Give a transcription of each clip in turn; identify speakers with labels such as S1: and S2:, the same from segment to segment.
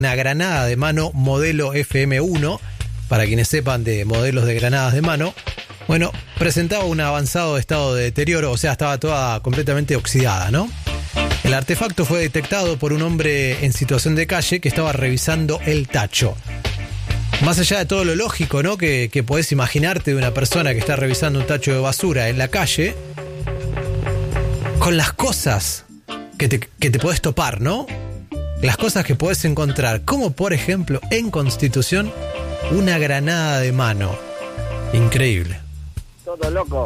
S1: una granada de mano modelo FM1, para quienes sepan de modelos de granadas de mano. Bueno, presentaba un avanzado estado de deterioro, o sea, estaba toda completamente oxidada, ¿no? El artefacto fue detectado por un hombre en situación de calle que estaba revisando el tacho. Más allá de todo lo lógico, ¿no? Que podés imaginarte de una persona que está revisando un tacho de basura en la calle, con las cosas que te podés topar, ¿no? Las cosas que podés encontrar, como por ejemplo en Constitución, una granada de mano. Increíble.
S2: Todo loco.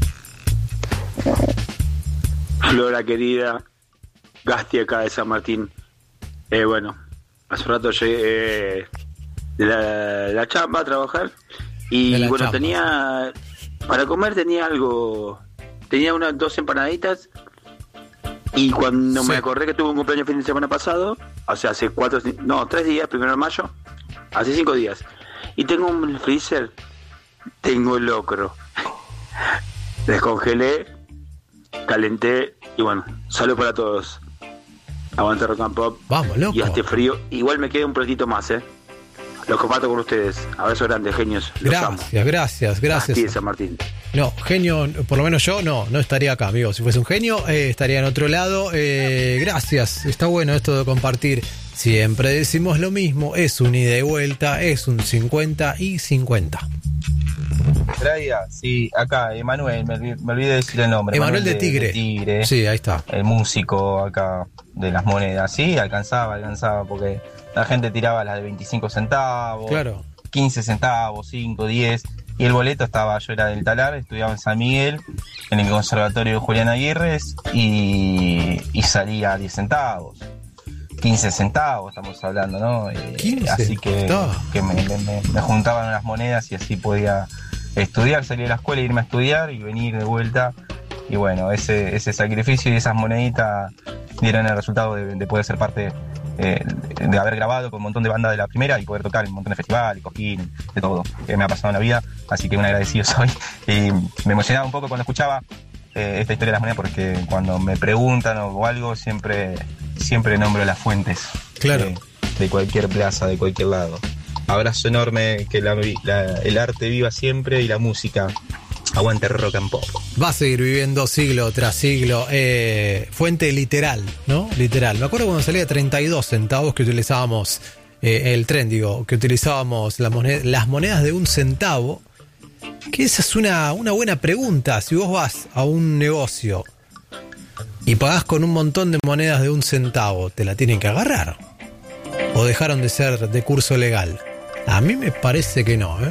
S3: Flora querida, Gasti acá de San Martín. Bueno, hace rato llegué de la chamba a trabajar y bueno, chamba. Tenía para comer, tenía unas 2 empanaditas y cuando me acordé que tuve un cumpleaños el fin de semana pasado, o sea, hace 3 días, 1 de mayo, hace 5 días, y tengo un freezer, tengo el locro, descongelé, calenté y bueno, salud para todos. Aguante Rock and Pop.
S1: Vamos, loco.
S3: Y a este frío, igual me queda un platito más, Los comparto con ustedes. Abrazo grande, genios.
S1: Gracias.
S3: Así de San Martín.
S1: No, genio, por lo menos yo no estaría acá, amigo. Si fuese un genio, estaría en otro lado. Gracias, está bueno esto de compartir. Siempre decimos lo mismo, es un ida y vuelta, es un 50 y 50.
S4: Sí, acá, Emanuel, me olvidé de decir el nombre.
S1: Emanuel de Tigre. Sí, ahí está.
S4: El músico acá de las monedas. Sí, alcanzaba, porque la gente tiraba las de 25 centavos,
S1: claro,
S4: 15 centavos, 5, 10. Y el boleto yo era del Talar, estudiaba en San Miguel, en el conservatorio de Julián Aguirre, y salía 10 centavos. 15 centavos estamos hablando, ¿no?
S1: 15,
S4: así que me juntaban las monedas y así podía estudiar, salir de la escuela, irme a estudiar y venir de vuelta. Y bueno, ese sacrificio y esas moneditas dieron el resultado de poder ser parte de haber grabado con un montón de bandas de la primera y poder tocar en un montón de festivales, Coquín, de todo que me ha pasado en la vida. Así que un agradecido soy. Y me emocionaba un poco cuando escuchaba esta historia de las monedas, porque cuando me preguntan o algo siempre nombro las fuentes,
S1: claro,
S4: de cualquier plaza, de cualquier lado. Abrazo enorme, que el arte viva siempre y la música. Aguante Rock and Pop.
S1: Va a seguir viviendo siglo tras siglo. Fuente literal, ¿no? Literal. Me acuerdo cuando salía 32 centavos que utilizábamos el tren, que utilizábamos las monedas de 1 centavo. Que esa es una buena pregunta. Si vos vas a un negocio y pagás con un montón de monedas de 1 centavo, ¿te la tienen que agarrar? ¿O dejaron de ser de curso legal? A mí me parece que no,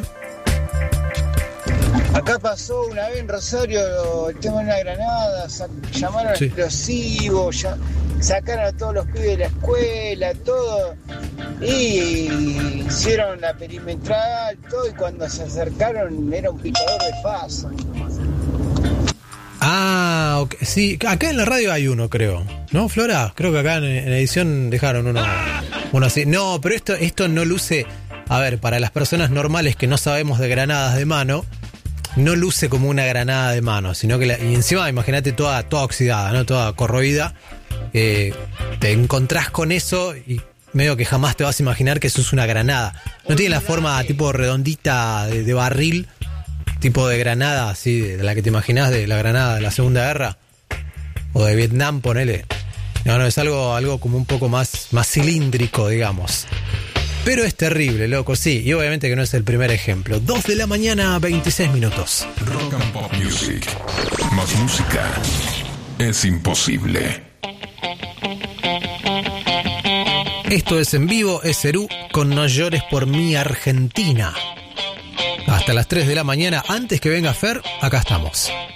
S2: Acá pasó una vez en Rosario el tema de una granada, llamaron al explosivo, sacaron a todos los pibes de la escuela, todo, y hicieron la perimetral, todo, y cuando se acercaron era un picador de faso.
S1: Ah, okay. Sí, acá en la radio hay uno, creo, ¿no, Flora? Creo que acá en edición dejaron uno así. No, pero esto no luce, a ver, para las personas normales que no sabemos de granadas de mano, no luce como una granada de mano, sino que y encima imagínate toda oxidada, ¿no? Toda corroída. Te encontrás con eso y medio que jamás te vas a imaginar que eso es una granada. No tiene la forma tipo redondita de barril, tipo de granada así, de la que te imaginás, de la granada de la Segunda Guerra o de Vietnam, ponele. No, es algo como un poco más cilíndrico, digamos. Pero es terrible, loco, sí. Y obviamente que no es el primer ejemplo. 2 de la mañana, 26 minutos.
S5: Rock and Pop Music. Más música es imposible.
S1: Esto es en vivo, es Serú con No Llores por Mí, Argentina. Hasta las 3 de la mañana, antes que venga Fer, acá estamos.